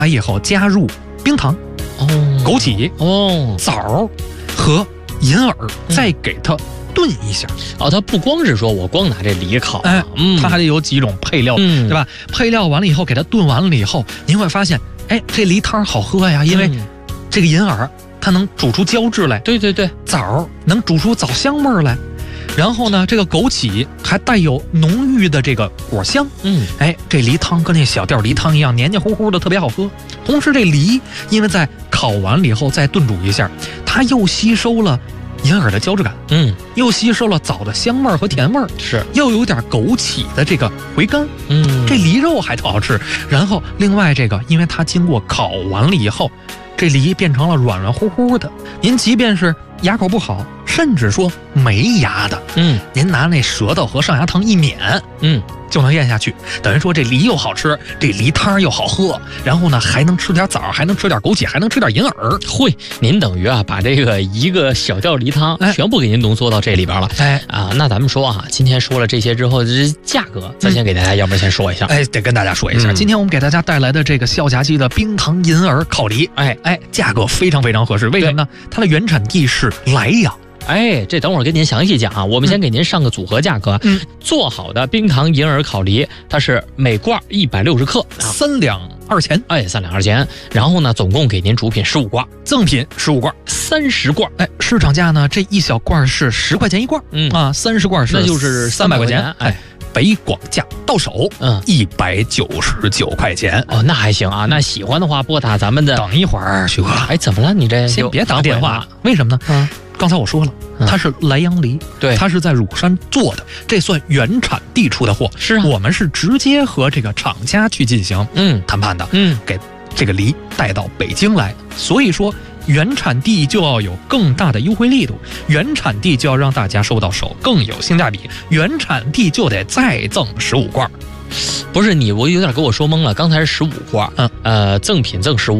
以后加入冰糖、枸杞、枣和银耳，再给它炖一下。 它不光是说我光拿这梨烤， 它还得有几种配料，对吧？配料完了以后，给它炖完了以后，您会发现，这梨汤好喝呀，因为这个银耳它能煮出胶质来， 对， 枣能煮出枣香味儿来。然后呢，这个枸杞还带有浓郁的这个果香，这梨汤跟那小吊梨汤一样，黏黏糊糊的，特别好喝。同时，这梨因为在烤完了以后再炖煮一下，它又吸收了银耳的胶质感，又吸收了枣的香味和甜味， 是， 又有点枸杞的这个回甘，这梨肉还特好吃。然后另外这个，因为它经过烤完了以后，这梨变成了软软乎乎的，您即便是牙口不好，甚至说没牙的，您拿那舌头和上牙膛一抿，就能咽下去。等于说这梨又好吃，这梨汤又好喝，然后呢还能吃点枣，还能吃点枸杞，还能吃点银耳。 会，您等于把这个一个小吊梨汤全部给您浓缩到这里边了。那咱们说今天说了这些之后，这价格咱先给大家，要不然先说一下。 得跟大家说一下，今天我们给大家带来的这个孝家鸡的冰糖银耳烤梨，价格非常非常合适。为什么呢？它的原产地是莱阳。 这等会儿跟您详细讲我们先给您上个组合价格。做好的冰糖银耳烤梨，它是每罐160克 ，3两2钱。 3两2钱。然后呢，总共给您主品15罐， 赠品15罐，30罐。市场价呢，这一小罐是10块钱一罐，30罐是那就是300块钱。 北广价到手，199块钱。 那还行啊。那喜欢的话，拨打咱们的。 等一会儿，徐哥。 怎么了？你这先别打电话，为什么呢？刚才我说了，它是莱阳梨， 对， 它是在乳山做的，这算原产地出的货。 是啊， 我们是直接和这个厂家去进行谈判的，给这个梨带到北京来。所以说，原产地就要有更大的优惠力度，原产地就要让大家收到手更有性价比，原产地就得再赠15罐。 不是你，我有点给我说懵了。刚才是15罐，赠品赠15